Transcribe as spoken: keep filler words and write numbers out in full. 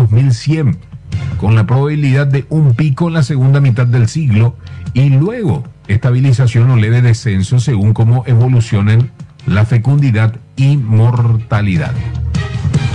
dos mil cien, con la probabilidad de un pico en la segunda mitad del siglo y luego estabilización o leve descenso según cómo evolucionen la fecundidad y mortalidad.